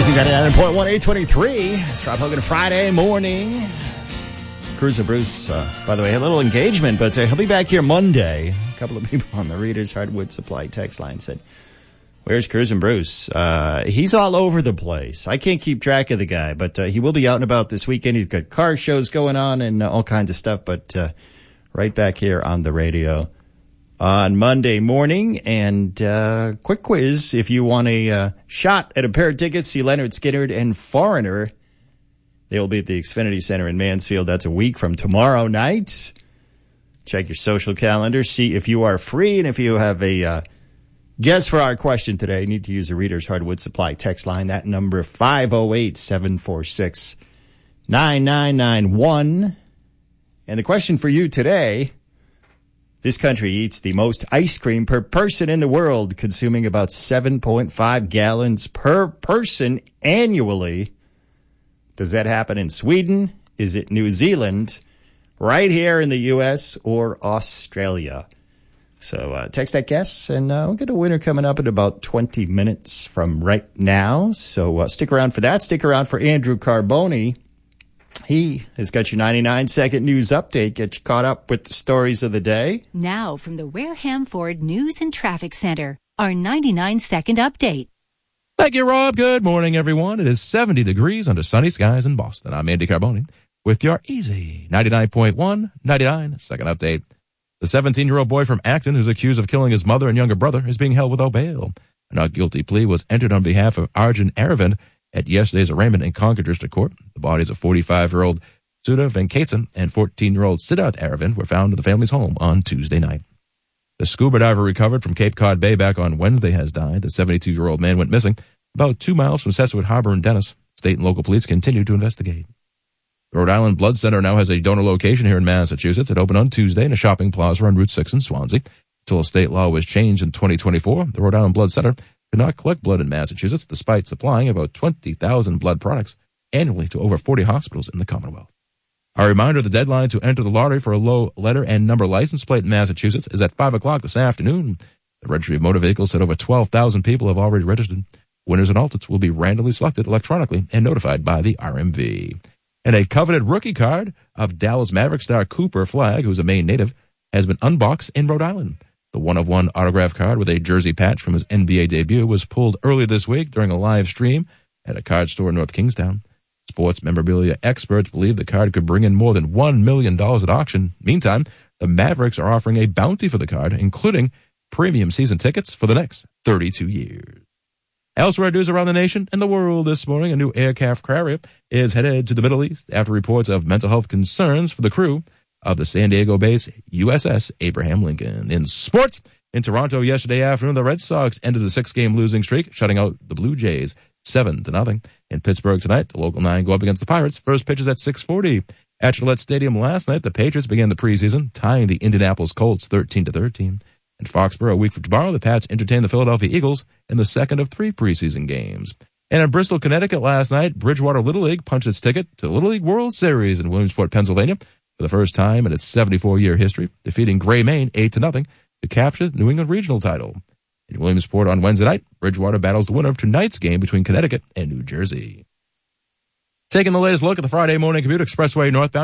Amazing 99.1, 823. It's Rob Hogan Friday morning. Cruiser Bruce, by the way, had a little engagement, but he'll be back here Monday. A couple of people on the Reader's Hardwood Supply text line said, "Where's Cruisin' Bruce?" He's all over the place. I can't keep track of the guy, but he will be out and about this weekend. He's got car shows going on and all kinds of stuff, but right back here on the radio on Monday morning. And quick quiz, if you want a shot at a pair of tickets, see Leonard Skinner and Foreigner. They will be at the Xfinity Center in Mansfield. That's a week from tomorrow night. Check your social calendar, see if you are free, and if you have a guess for our question today, you need to use the Reader's Hardwood Supply text line. That number, 508-746-9991. And the question for you today: this country eats the most ice cream per person in the world, consuming about 7.5 gallons per person annually. Does that happen in Sweden? Is it New Zealand? Right here in the U.S. or Australia? So text that guess, and we'll get a winner coming up in about 20 minutes from right now. So stick around for that. Stick around for Andrew Carboni. He has got your 99-second news update. Get you caught up with the stories of the day. Now from the Wareham Ford News and Traffic Center, our 99-second update. Thank you, Rob. Good morning, everyone. It is 70 degrees under sunny skies in Boston. I'm Andy Carboni with your easy 99.1, 99-second update. The 17-year-old boy from Acton, who's accused of killing his mother and younger brother, is being held without bail. A not guilty plea was entered on behalf of Arjun Aravind at yesterday's arraignment in Concord District Court. The bodies of 45-year-old Sudha Venkatan and 14-year-old Siddharth Aravind were found in the family's home on Tuesday night. The scuba diver recovered from Cape Cod Bay back on Wednesday has died. The 72-year-old man went missing about 2 miles from Seswick Harbor in Dennis. State and local police continue to investigate. The Rhode Island Blood Center now has a donor location here in Massachusetts. It opened on Tuesday in a shopping plaza on Route 6 in Swansea. Until a state law was changed in 2024, the Rhode Island Blood Center could not collect blood in Massachusetts, despite supplying about 20,000 blood products annually to over 40 hospitals in the Commonwealth. A reminder, the deadline to enter the lottery for a low letter and number license plate in Massachusetts is at 5 o'clock this afternoon. The Registry of Motor Vehicles said over 12,000 people have already registered. Winners and alternates will be randomly selected electronically and notified by the RMV. And a coveted rookie card of Dallas Maverick star Cooper Flagg, who's a Maine native, has been unboxed in Rhode Island. The one-of-one autograph card with a jersey patch from his NBA debut was pulled earlier this week during a live stream at a card store in North Kingstown. Sports memorabilia experts believe the card could bring in more than $1 million at auction. Meantime, the Mavericks are offering a bounty for the card, including premium season tickets for the next 32 years. Elsewhere, news around the nation and the world this morning: a new aircraft carrier is headed to the Middle East after reports of mental health concerns for the crew of the San Diego-based USS Abraham Lincoln. In sports, in Toronto yesterday afternoon, the Red Sox ended a 6-game losing streak, shutting out the Blue Jays 7-0. In Pittsburgh tonight, the local 9 go up against the Pirates. First pitch is at 6:40. At Gillette Stadium last night, the Patriots began the preseason, tying the Indianapolis Colts 13-13. In Foxborough, a week from tomorrow, the Pats entertain the Philadelphia Eagles in the second of 3 preseason games. And in Bristol, Connecticut last night, Bridgewater Little League punched its ticket to the Little League World Series in Williamsport, Pennsylvania, for the first time in its 74-year history, defeating Gray Maine 8-0 to capture the New England Regional title. In Williamsport on Wednesday night, Bridgewater battles the winner of tonight's game between Connecticut and New Jersey. Taking the latest look at the Friday morning commute, expressway northbound